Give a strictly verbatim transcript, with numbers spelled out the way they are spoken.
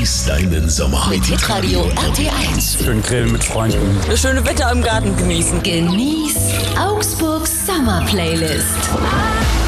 Genieß deinen Sommer. Mit Hitradio R T eins. Schön grillen mit Freunden. Das schöne Wetter im Garten genießen. Genieß Augsburgs Summer Playlist.